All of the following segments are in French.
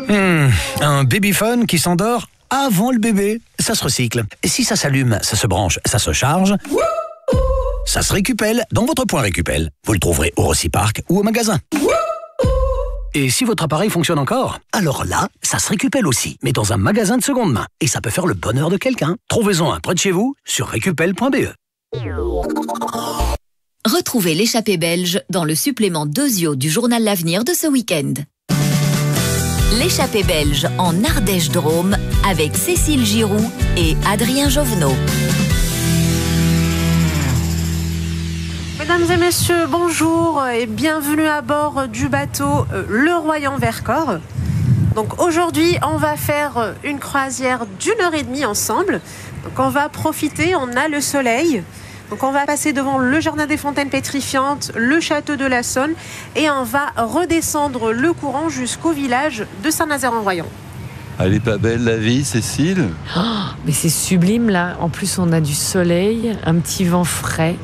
Un babyphone qui s'endort avant le bébé. Ça se recycle. Et si ça s'allume, ça se branche, ça se charge, ça se récupelle dans votre point Récupel. Vous le trouverez au Rociparc ou au magasin. Et si votre appareil fonctionne encore, alors là, ça se récupelle aussi, mais dans un magasin de seconde main. Et ça peut faire le bonheur de quelqu'un. Trouvez-en un près de chez vous sur récupel.be. Retrouvez l'échappée belge dans le supplément d'Ozio du journal L'Avenir de ce week-end. L'échappée belge en Ardèche-Drôme avec Cécile Giroux et Adrien Jovenot. Mesdames et messieurs, bonjour et bienvenue à bord du bateau Le Royan-Vercors. Donc aujourd'hui, on va faire une croisière d'1h30 ensemble. Donc on va profiter, on a le soleil. Donc on va passer devant le jardin des fontaines pétrifiantes, le château de la Saône et on va redescendre le courant jusqu'au village de Saint-Nazaire-en-Royan. Elle est pas belle la vie, Cécile ? Mais c'est sublime là. En plus, on a du soleil, un petit vent frais.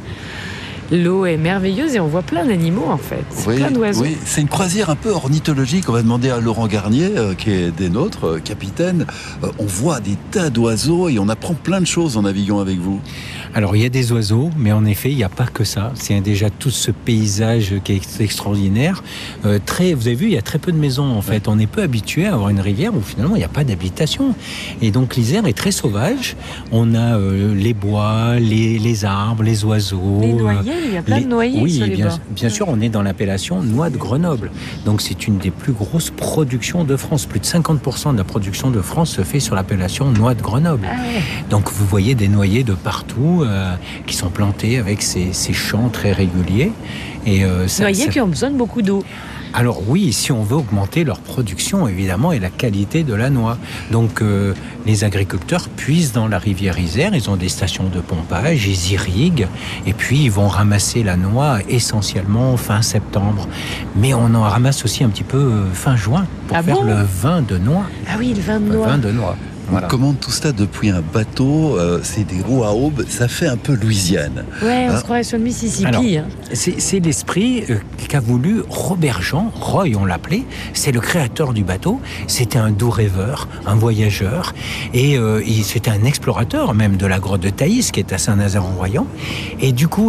L'eau est merveilleuse et on voit plein d'animaux en fait. Plein d'oiseaux. Oui, c'est une croisière un peu ornithologique. On va demander à Laurent Garnier, qui est des nôtres, capitaine. On voit des tas d'oiseaux et on apprend plein de choses en naviguant avec vous. Alors il y a des oiseaux, mais en effet il n'y a pas que ça. C'est déjà tout ce paysage qui est extraordinaire. Vous avez vu, il y a très peu de maisons en fait. On est peu habitué à avoir une rivière où finalement il n'y a pas d'habitation. Et donc l'Isère est très sauvage. On a les bois, les arbres, les oiseaux. Les noyers, il y a plein de noyers sur les bords. Bien sûr, on est dans l'appellation noix de Grenoble. Donc c'est une des plus grosses productions de France. Plus de 50% de la production de France se fait sur l'appellation noix de Grenoble. Ah ouais. Donc vous voyez des noyers de partout. Qui sont plantés avec ces champs très réguliers. Noyers qui ont besoin de beaucoup d'eau. Alors oui, si on veut augmenter leur production, évidemment, et la qualité de la noix. Donc les agriculteurs puisent dans la rivière Isère, ils ont des stations de pompage, ils irriguent, et puis ils vont ramasser la noix essentiellement fin septembre. Mais on en ramasse aussi un petit peu fin juin pour faire le vin de noix. Ah oui, le vin de noix. Voilà. On commande tout ça depuis un bateau, c'est des roues à aubes, ça fait un peu Louisiane. Ouais, on se croirait sur le Mississippi. Alors, c'est l'esprit qu'a voulu Robert Jean, Roy on l'appelait, c'est le créateur du bateau, c'était un doux rêveur, un voyageur, et c'était un explorateur même de la grotte de Thaïs, qui est à Saint-Nazaire-en-Royan, et du coup,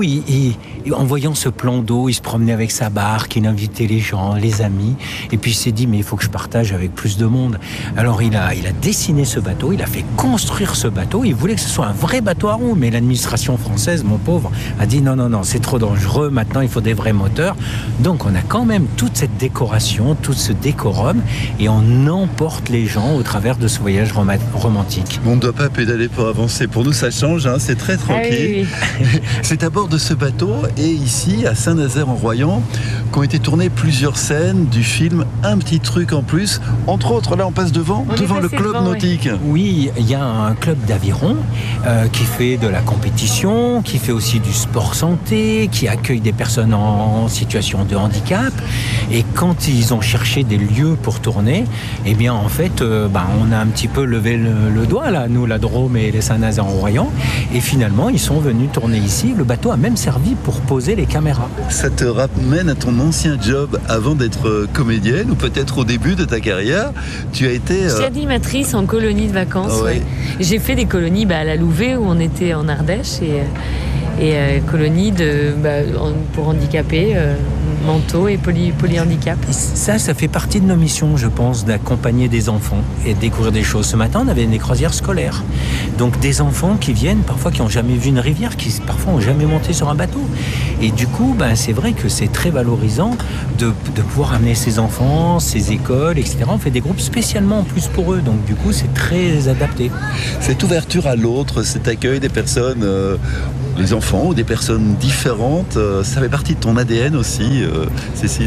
en voyant ce plan d'eau, il se promenait avec sa barque, il invitait les gens, les amis, et puis il s'est dit, mais il faut que je partage avec plus de monde. Alors il a dessiné ce bateau, il a fait construire ce bateau, il voulait que ce soit un vrai bateau à roues, mais l'administration française, mon pauvre, a dit non, c'est trop dangereux, maintenant il faut des vrais moteurs. Donc on a quand même toute cette décoration, tout ce décorum, et on emporte les gens au travers de ce voyage romantique. On ne doit pas pédaler pour avancer, pour nous ça change, hein, c'est très tranquille. Ah oui. C'est à bord de ce bateau, et ici, à Saint-Nazaire-en-Royan, qu'ont été tournées plusieurs scènes du film Un petit truc en plus. Entre autres, là on passe devant le club nautique. Oui, il y a un club d'aviron qui fait de la compétition, qui fait aussi du sport santé, qui accueille des personnes en situation de handicap. Et quand ils ont cherché des lieux pour tourner, eh bien en fait, on a un petit peu levé le doigt là, nous, la Drôme et les Saint-Nazaire-en-Royan. Et finalement, ils sont venus tourner ici. Le bateau a même servi pour poser les caméras. Ça te ramène à ton ancien job avant d'être comédienne, ou peut-être au début de ta carrière. Tu as été... J'étais animatrice en colonie de vacances. Oh, ouais. J'ai fait des colonies à la Louvet où on était en Ardèche et colonies pour handicapés, mentaux et polyhandicap. Ça fait partie de nos missions, je pense, d'accompagner des enfants et de découvrir des choses. Ce matin, on avait des croisières scolaires. Donc des enfants qui viennent, parfois qui n'ont jamais vu une rivière, qui parfois n'ont jamais monté sur un bateau. Et du coup, c'est vrai que c'est très valorisant de pouvoir amener ces enfants, ces écoles, etc. On fait des groupes spécialement en plus pour eux. Donc du coup, c'est très adapté. Cette ouverture à l'autre, cet accueil des personnes... les enfants ou des personnes différentes, ça fait partie de ton ADN aussi, Cécile?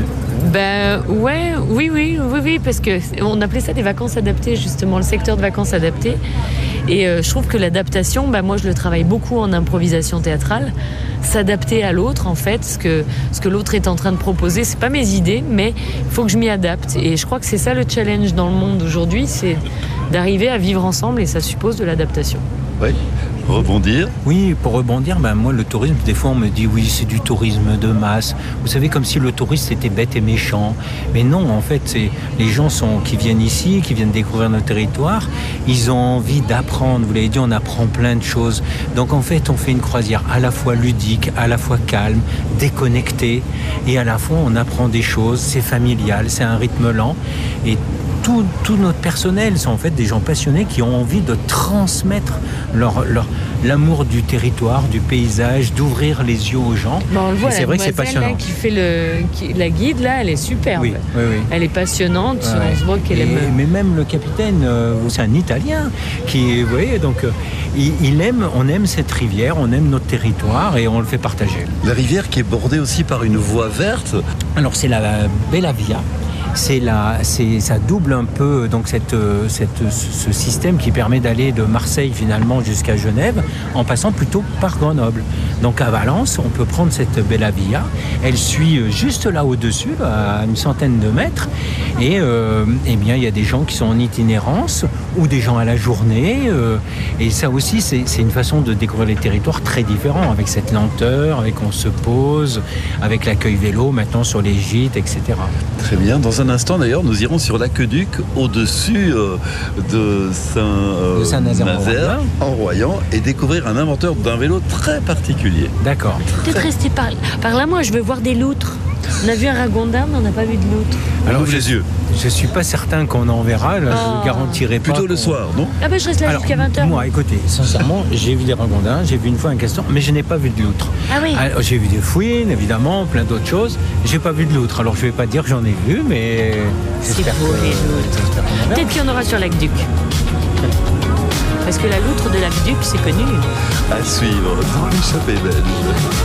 Oui, parce qu'on appelait ça des vacances adaptées, justement, le secteur de vacances adaptées. Et je trouve que l'adaptation, moi je le travaille beaucoup en improvisation théâtrale, s'adapter à l'autre en fait, ce que l'autre est en train de proposer, c'est pas mes idées, mais il faut que je m'y adapte. Et je crois que c'est ça le challenge dans le monde aujourd'hui, c'est d'arriver à vivre ensemble et ça suppose de l'adaptation. Oui. rebondir. Oui, pour rebondir, moi le tourisme, des fois on me dit oui c'est du tourisme de masse. Vous savez, comme si le touriste était bête et méchant. Mais non, en fait, c'est les gens qui viennent ici, qui viennent découvrir notre territoire, ils ont envie d'apprendre. Vous l'avez dit, on apprend plein de choses. Donc en fait, on fait une croisière à la fois ludique, à la fois calme, déconnectée, et à la fois on apprend des choses. C'est familial, c'est un rythme lent, et tout notre personnel sont en fait des gens passionnés qui ont envie de transmettre l'amour du territoire, du paysage, d'ouvrir les yeux aux gens. On le voit, c'est vrai que c'est passionnant. Là, qui fait la guide, là, elle est superbe. Oui. Elle est passionnante, on se voit qu'elle aime. Mais même le capitaine, c'est un Italien qui, vous voyez, donc on aime cette rivière, on aime notre territoire et on le fait partager. La rivière qui est bordée aussi par une voie verte. Alors c'est la Bella Via. Ça double un peu donc ce système qui permet d'aller de Marseille finalement jusqu'à Genève en passant plutôt par Grenoble. Donc à Valence, on peut prendre cette Bella Via. Elle suit juste là au-dessus, à une centaine de mètres. Et bien, il y a des gens qui sont en itinérance ou des gens à la journée. Et ça aussi, c'est une façon de découvrir les territoires très différents, avec cette lenteur, avec on se pose, avec l'accueil vélo maintenant sur les gîtes, etc. Très bien. Dans un instant, d'ailleurs, nous irons sur l'aqueduc au-dessus de Saint-Nazaire en Royan et découvrir un inventeur d'un vélo très particulier. D'accord. Peut-être rester par là, moi, je veux voir des loutres. On a vu un ragondin, mais on n'a pas vu de loutre. Alors, les yeux. Je suis pas certain qu'on en verra, là, je vous garantirai pas. Plutôt le soir, non? Ah ben je reste là jusqu'à 20h. Moi, écoutez, sincèrement, j'ai vu des ragondins, j'ai vu une fois un castor, mais je n'ai pas vu de loutre. Ah oui. Alors, j'ai vu des fouines, évidemment, plein d'autres choses. J'ai pas vu de loutre. Alors je vais pas dire que j'en ai vu, mais c'est beau les loutres. Peut-être qu'il y en aura sur Lac-Duc. Parce que la loutre de Lac-Duc, c'est connu. À suivre dans l'échappée belge.